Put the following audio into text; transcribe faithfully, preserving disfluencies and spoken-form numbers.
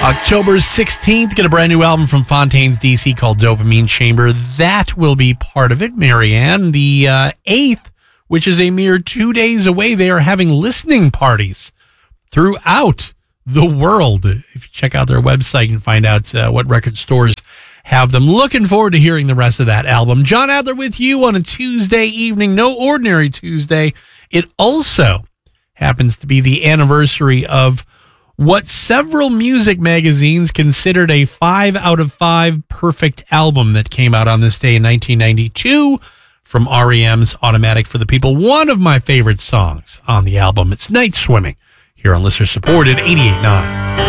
October sixteenth, get a brand new album from Fontaines D C called Dopamine Chamber. That will be part of it, Marianne. The uh, eighth, which is a mere two days away, they are having listening parties throughout the world. If you check out their website, you can find out uh, what record stores have them. Looking forward to hearing the rest of that album. John Adler with you on a Tuesday evening. No ordinary Tuesday. It also happens to be the anniversary of what several music magazines considered a five out of five perfect album that came out on this day in nineteen ninety-two from R E M's Automatic for the People. One of my favorite songs on the album. It's Night Swimming here on Listener Supported eighty-eight point nine.